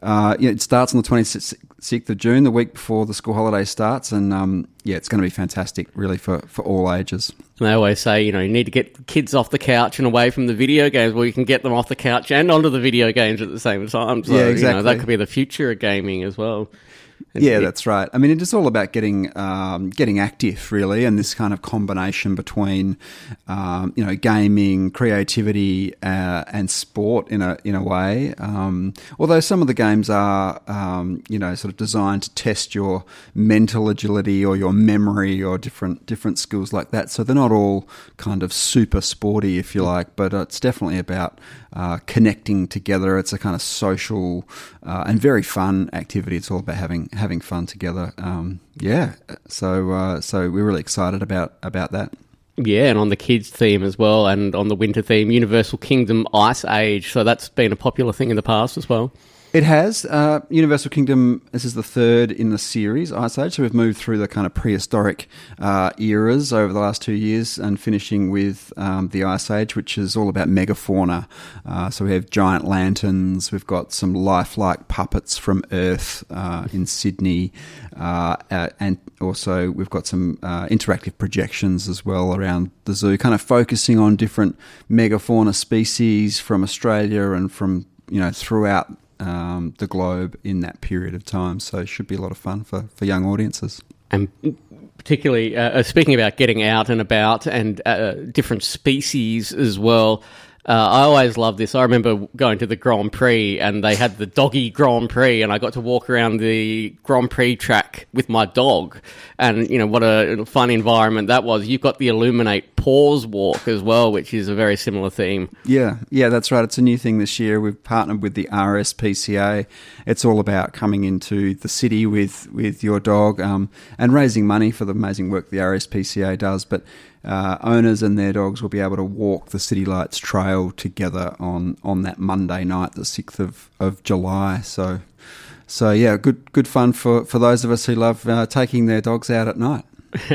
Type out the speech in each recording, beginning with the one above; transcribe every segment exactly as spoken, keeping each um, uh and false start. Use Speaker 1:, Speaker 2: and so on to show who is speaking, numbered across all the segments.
Speaker 1: uh, yeah, it starts on the twenty-sixth of June, the week before the school holiday starts, and um, yeah, it's going to be fantastic, really, for, for all ages.
Speaker 2: And they always say, you know, you need to get kids off the couch and away from the video games. Well, you can get them off the couch and onto the video games at the same time. So,
Speaker 1: yeah, exactly.
Speaker 2: You know, that could be the future of gaming as well.
Speaker 1: Yeah, that's right. I mean, it is all about getting um, getting active, really, and this kind of combination between, um, you know, gaming, creativity, uh, and sport in a in a way. Um, although some of the games are, um, you know, sort of designed to test your mental agility or your memory or different different skills like that. So they're not all kind of super sporty, if you like, but it's definitely about uh, connecting together. It's a kind of social uh, and very fun activity. It's all about having having fun together. Um, yeah, so uh, so we're really excited about about that.
Speaker 2: Yeah, and on the kids theme as well, and on the winter theme, Universal Kingdom Ice Age. So that's been a popular thing in the past as well.
Speaker 1: It has. Uh, Universal Kingdom, this is the third in the series, Ice Age. So we've moved through the kind of prehistoric uh, eras over the last two years and finishing with um, the Ice Age, which is all about megafauna. Uh, so we have giant lanterns. We've got some lifelike puppets from Earth uh, in Sydney. Uh, and also we've got some uh, interactive projections as well around the zoo, kind of focusing on different megafauna species from Australia and from, you know, throughout Um, the globe in that period of time. So it should be a lot of fun for, for young audiences.
Speaker 2: And particularly, uh, speaking about getting out and about and uh, different species as well, uh, I always love this. I remember going to the Grand Prix and they had the doggy Grand Prix and I got to walk around the Grand Prix track with my dog. And, you know, what a fun environment that was. You've got the Illuminate Paws Walk as well, which is a very similar theme.
Speaker 1: Yeah, yeah, that's right. It's a new thing this year. We've partnered with the R S P C A. It's all about coming into the city with, with your dog um, and raising money for the amazing work the R S P C A does. But uh, owners and their dogs will be able to walk the City Lights Trail together on, on that Monday night, the sixth of, of July. So, so yeah, good good fun for, for those of us who love uh, taking their dogs out at night.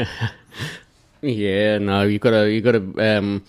Speaker 2: Yeah, no, you've got to, you've got to, um,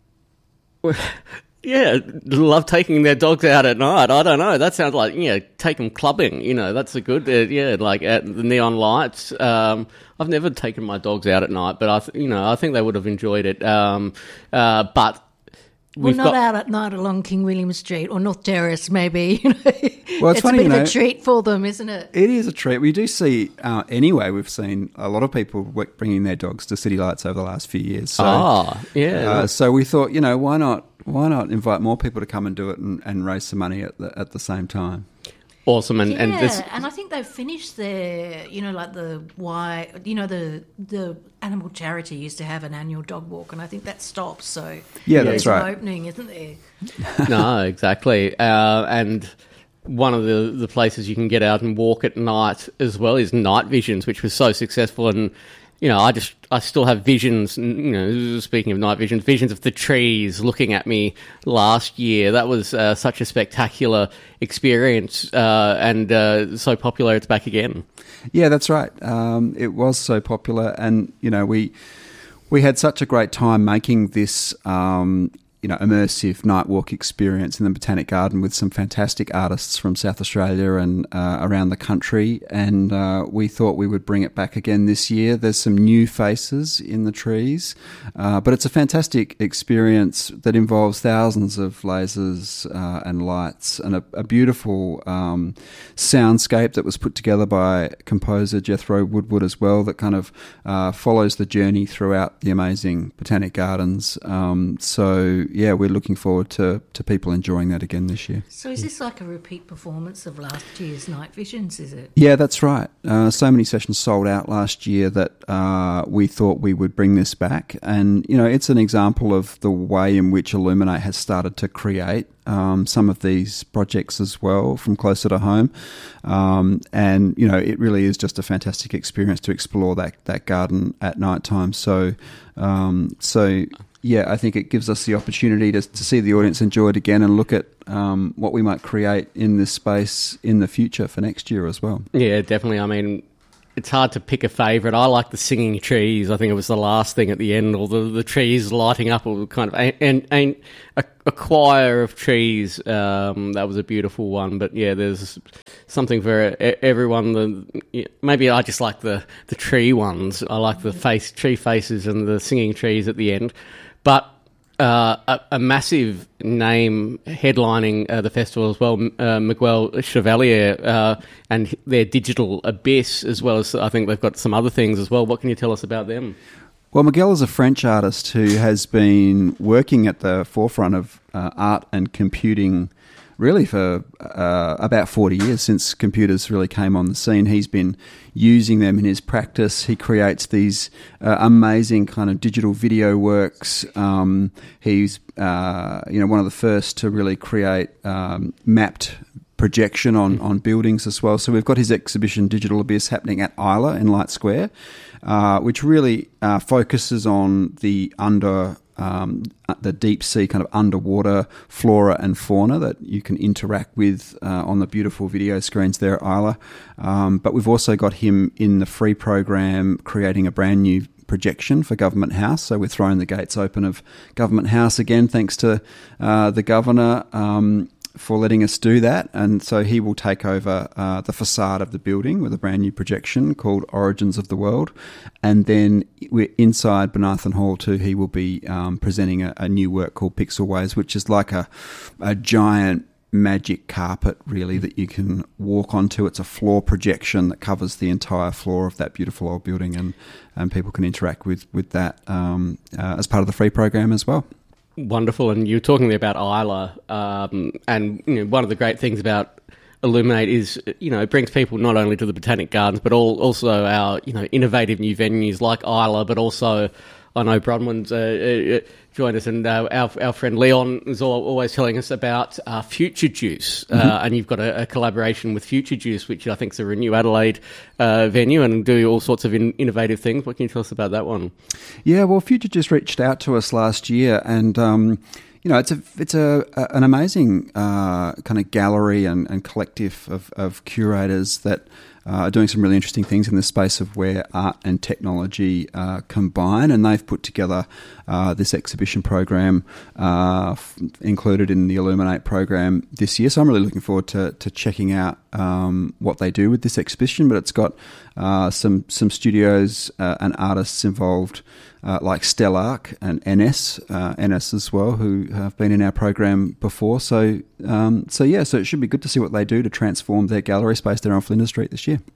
Speaker 2: yeah, love taking their dogs out at night. I don't know. That sounds like, you know, take them clubbing. You know, that's a good, uh, yeah, like at the neon lights. Um, I've never taken my dogs out at night, but I, th- you know, I think they would have enjoyed it. Um, uh, but
Speaker 3: We're not
Speaker 2: got...
Speaker 3: out at night along King William Street or North Terrace, maybe. You know,
Speaker 1: well, it's,
Speaker 3: it's
Speaker 1: funny,
Speaker 3: a bit
Speaker 1: you know,
Speaker 3: of a treat for them, isn't it?
Speaker 1: It is a treat. We do see, uh, anyway, we've seen a lot of people bringing their dogs to City Lights over the last few years. So,
Speaker 2: oh, yeah.
Speaker 1: Uh, so we thought, you know, why not? Why not invite more people to come and do it and, and raise some money at the at the same time?
Speaker 2: Awesome, and
Speaker 3: yeah,
Speaker 2: and this,
Speaker 3: and I think they've finished their, you know, like the why, you know, the the animal charity used to have an annual dog walk, and I think that stops. So
Speaker 1: yeah,
Speaker 3: there's
Speaker 1: that's right.
Speaker 3: an opening, isn't there?
Speaker 2: No, exactly, uh, and one of the the places you can get out and walk at night as well is Night Visions, which was so successful. And you know, I just I still have visions. You know, speaking of night visions, visions of the trees looking at me last year. That was uh, such a spectacular experience, uh, and uh, so popular. It's back again.
Speaker 1: Yeah, that's right. Um, it was so popular, and you know, we we had such a great time making this. Um, you know, immersive night walk experience in the Botanic Garden with some fantastic artists from South Australia and uh, around the country. And uh, we thought we would bring it back again this year. There's some new faces in the trees, uh, but it's a fantastic experience that involves thousands of lasers uh, and lights and a, a beautiful um, soundscape that was put together by composer Jethro Woodward as well, that kind of uh, follows the journey throughout the amazing Botanic Gardens. Um, so, yeah, we're looking forward to, to people enjoying that again this year.
Speaker 3: So is this like a repeat performance of last year's Night Visions, is it?
Speaker 1: Yeah, that's right. Uh, so many sessions sold out last year that uh, we thought we would bring this back. And, you know, it's an example of the way in which Illuminate has started to create um, some of these projects as well from closer to home. Um, and, you know, it really is just a fantastic experience to explore that, that garden at night time. So, um, so... Yeah, I think it gives us the opportunity to to see the audience enjoy it again and look at um, what we might create in this space in the future for next year as well.
Speaker 2: Yeah, definitely. I mean, it's hard to pick a favourite. I like the singing trees. I think it was the last thing at the end, or the, the trees lighting up, or kind of and, and a, a choir of trees. Um, that was a beautiful one. But yeah, there's something for everyone. The, maybe I just like the, the tree ones. I like the face tree faces and the singing trees at the end. But Uh, a, a massive name headlining uh, the festival as well, uh, Miguel Chevalier, uh, and their Digital Abyss, as well as I think they've got some other things as well. What can you tell us about them?
Speaker 1: Well, Miguel is a French artist who has been working at the forefront of uh, art and computing really for uh, about forty years, since computers really came on the scene. He's been using them in his practice. He creates these uh, amazing kind of digital video works. Um, he's uh, you know one of the first to really create um, mapped projection on, on buildings as well. So we've got his exhibition Digital Abyss happening at Isla in Light Square, uh, which really uh, focuses on the under Um, the deep sea kind of underwater flora and fauna that you can interact with uh, on the beautiful video screens there at Isla. Um, but we've also got him in the free program creating a brand new projection for Government House. So we're throwing the gates open of Government House again, thanks to uh, the Governor um, for letting us do that. And so he will take over uh, the facade of the building with a brand new projection called Origins of the World. And then we're inside Benathan Hall too. He will be um, presenting a, a new work called Pixel Waves, which is like a, a giant magic carpet, really, that you can walk onto. It's a floor projection that covers the entire floor of that beautiful old building, and, and people can interact with, with that um, uh, as part of the free program as well.
Speaker 2: Wonderful. And you were talking about Isla, um, and you know, one of the great things about Illuminate is, you know, it brings people not only to the Botanic Gardens, but all, also our, you know, innovative new venues like Isla, but also I know Bronwyn's uh, uh, joined us, and uh, our our friend Leon is all, always telling us about uh, Future Juice, uh, mm-hmm. and you've got a, a collaboration with Future Juice, which I think is a Renew Adelaide uh, venue, and do all sorts of in, innovative things. What can you tell us about that one?
Speaker 1: Yeah, well, Future Juice reached out to us last year, and um, you know, it's a it's a, a an amazing uh, kind of gallery and, and collective of, of curators that Uh, doing some really interesting things in the space of where art and technology uh, combine, and they've put together uh, this exhibition program uh, f- included in the Illuminate program this year. So I'm really looking forward to, to checking out um, what they do with this exhibition. But it's got uh, some some studios uh, and artists involved, uh, like Stellark and N S, uh, N S as well, who have been in our program before. So um, so yeah, so it should be good to see what they do to transform their gallery space there on Flinders Street this year.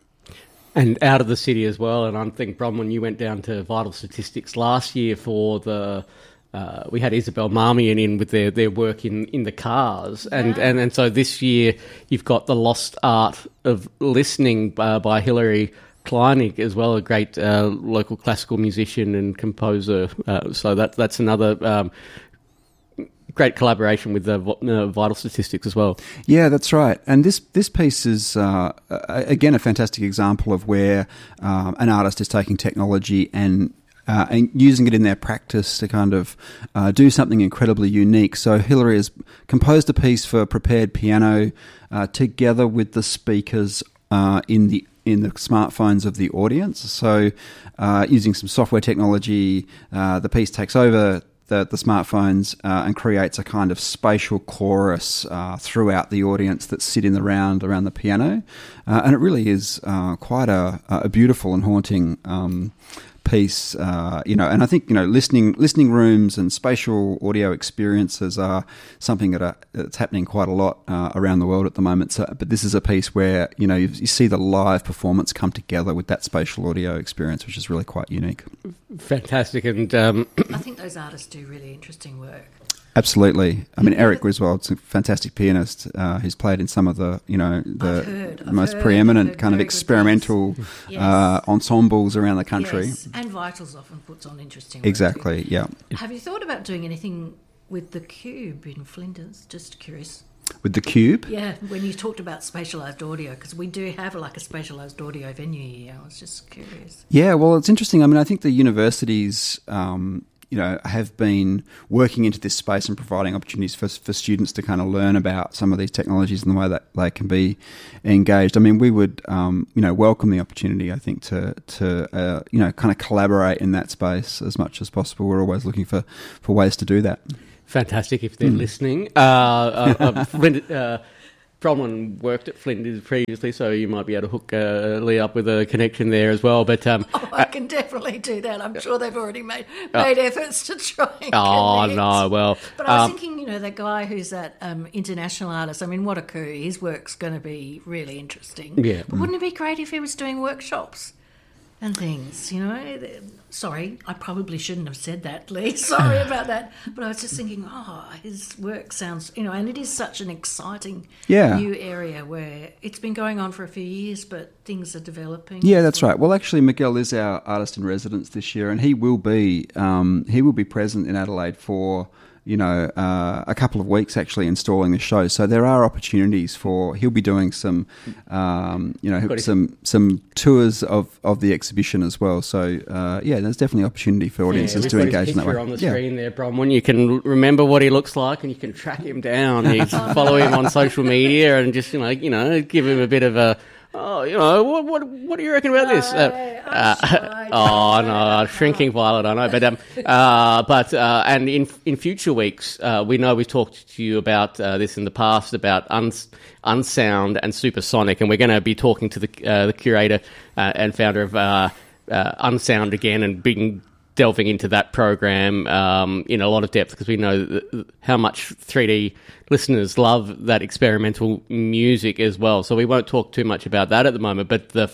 Speaker 2: And out of the city as well. And I think, Bronwyn, you went down to Vital Statistics last year for the... Uh, we had Isabel Marmion in with their, their work in, in the cars. And,
Speaker 3: Yeah.
Speaker 2: and, and so this year you've got The Lost Art of Listening uh, by Hilary Kleinig as well, a great uh, local classical musician and composer. Uh, so that that's another... Um, great collaboration with the uh, Vital Statistics as well.
Speaker 1: Yeah, that's right. And this this piece is, uh, again, a fantastic example of where um, an artist is taking technology and uh, and using it in their practice to kind of uh, do something incredibly unique. So Hilary has composed a piece for prepared piano uh, together with the speakers uh, in the in the smartphones of the audience. So uh, using some software technology, uh, the piece takes over The, the smartphones uh, and creates a kind of spatial chorus uh, throughout the audience that sit in the round around the piano, uh, and it really is uh, quite a, a beautiful and haunting um, piece, uh, you know. And I think, you know, listening listening rooms and spatial audio experiences are something that are, that's happening quite a lot uh, around the world at the moment. So, but this is a piece where, you know, you, you see the live performance come together with that spatial audio experience, which is really quite unique.
Speaker 2: Fantastic. And um,
Speaker 3: I think those artists do really interesting work.
Speaker 1: Absolutely. I mean, Eric Griswold's a fantastic pianist uh, who's played in some of the, you know, the
Speaker 3: I've heard, I've
Speaker 1: most
Speaker 3: heard,
Speaker 1: preeminent
Speaker 3: heard
Speaker 1: kind of experimental
Speaker 3: Yes.
Speaker 1: uh, ensembles around the country.
Speaker 3: Yes, and Vitals often puts on interesting work
Speaker 1: Exactly,
Speaker 3: too.
Speaker 1: yeah.
Speaker 3: Have you thought about doing anything with the Cube in Flinders? Just curious.
Speaker 1: With the Cube?
Speaker 3: Yeah, when you talked about spatialised audio, because we do have like a spatialised audio venue here. I was just curious.
Speaker 1: Yeah, well, it's interesting. I mean, I think the universities... Um, you know, have been working into this space and providing opportunities for for students to kind of learn about some of these technologies and the way that they can be engaged. I mean, we would, um, you know, welcome the opportunity, I think, to to uh, you know, kind of collaborate in that space as much as possible. We're always looking for, for ways to do that.
Speaker 2: Fantastic if they're mm. listening. Uh, uh, uh, Flint, uh, Bronwyn worked at Flinders previously, so you might be able to hook uh, Lee up with a connection there as well. But um,
Speaker 3: oh, I can definitely do that. I'm sure they've already made made uh, efforts to try and
Speaker 2: Oh,
Speaker 3: connect.
Speaker 2: no, well...
Speaker 3: But I was
Speaker 2: um,
Speaker 3: thinking, you know, that guy who's that um, international artist, I mean, what a coup. His work's going to be really interesting.
Speaker 2: Yeah.
Speaker 3: But wouldn't it be great if he was doing workshops and things, you know? Sorry, I probably shouldn't have said that, Lee. Sorry about that. But I was just thinking, oh, his work sounds, you know, and it is such an exciting
Speaker 1: yeah.
Speaker 3: new area where it's been going on for a few years, but things are developing.
Speaker 1: Yeah, that's right. Well, actually, Miguel is our artist in residence this year, and he will be um, he will be present in Adelaide for, you know, uh, a couple of weeks actually installing the show. So there are opportunities for, he'll be doing some, um, you know, some some tours of, of the exhibition as well. So, uh, yeah, there's definitely opportunity for audiences
Speaker 2: yeah,
Speaker 1: to engage in that way.
Speaker 2: On the
Speaker 1: yeah.
Speaker 2: screen there, Bronwyn, you can remember what he looks like and you can track him down. You follow him on social media and just, you know, you know, give him a bit of a, oh, you know, what what what do you reckon about this? Uh, uh, oh no, shrinking violet, I know, but um, uh, but uh, and in in future weeks, uh, we know we've talked to you about uh, this in the past about uns, Unsound and Supersonic, and we're going to be talking to the uh, the curator uh, and founder of uh, uh, Unsound again, and being delving into that program um, in a lot of depth, because we know th- how much three D listeners love that experimental music as well. So we won't talk too much about that at the moment. But the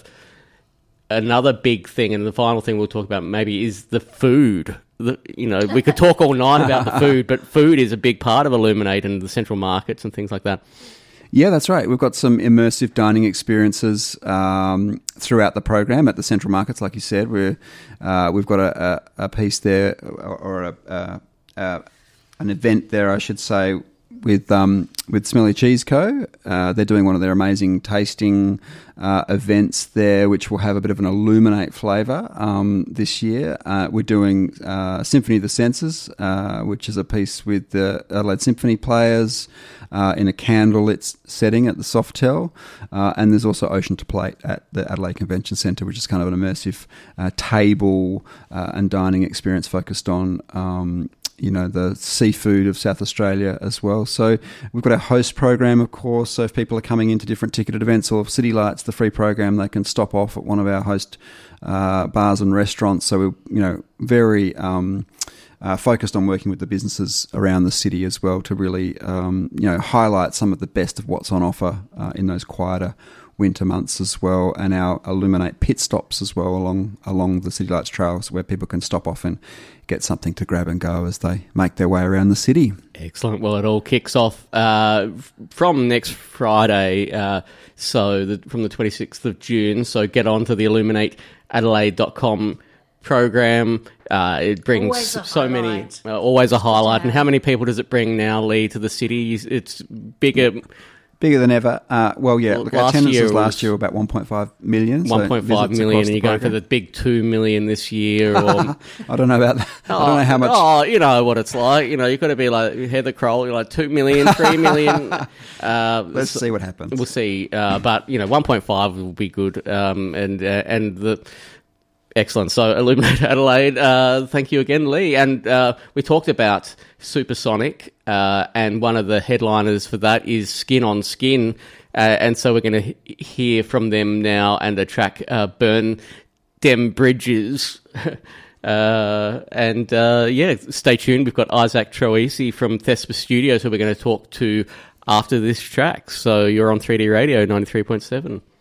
Speaker 2: another big thing, and the final thing we'll talk about maybe, is the food. The, you know, we could talk all night about the food, but food is a big part of Illuminate and the central markets and things like that.
Speaker 1: Yeah, that's right. We've got some immersive dining experiences um, throughout the program at the Central Markets, like you said. We're, uh, we've got a, a, a piece there, or, or a, a, a, an event there, I should say, with um, with Smelly Cheese Co. Uh, they're doing one of their amazing tasting uh, events there, which will have a bit of an Illuminate flavour um, this year. Uh, we're doing uh, Symphony of the Senses, uh, which is a piece with the Adelaide Symphony players uh, in a candlelit setting at the Softel. Uh, and there's also Ocean to Plate at the Adelaide Convention Centre, which is kind of an immersive uh, table uh, and dining experience focused on um you know, the seafood of South Australia as well. So we've got our host program, of course. So if people are coming into different ticketed events, or City Lights, the free program, they can stop off at one of our host uh, bars and restaurants. So we're, you know, very um, uh, focused on working with the businesses around the city as well to really, um, you know, highlight some of the best of what's on offer uh, in those quieter winter months as well, and our Illuminate pit stops as well along along the City Lights trails, where people can stop off and get something to grab and go as they make their way around the city.
Speaker 2: Excellent. Well, it all kicks off uh, from next Friday, uh, so the, from the twenty-sixth of June. So get on to the illuminate adelaide dot com program. Uh, it brings so many, uh, always a highlight. And how many people does it bring now, Lee, to the city? It's bigger.
Speaker 1: Bigger than ever. Uh, well, yeah, look, our attendances last year were about one point five million.
Speaker 2: one point five
Speaker 1: so
Speaker 2: million, and you're going for the big two million this year. Or
Speaker 1: I don't know about that. Oh, I don't know how much.
Speaker 2: Oh, you know what it's like. You know, you've got to be like Heather Kroll, you're like two million, three million. Uh,
Speaker 1: Let's so, see what happens.
Speaker 2: We'll see. Uh, but, you know, one point five will be good. Um, and, uh, and the... Excellent. So, Illuminate Adelaide, uh, thank you again, Lee. And uh, we talked about Supersonic, uh, and one of the headliners for that is Skin on Skin. Uh, and so we're going to he- hear from them now, and the track uh, Burn Dem Bridges. uh, and, uh, yeah, stay tuned. We've got Isaac Troisi from Thespa Studios, who we're going to talk to after this track. So you're on three D Radio ninety-three point seven.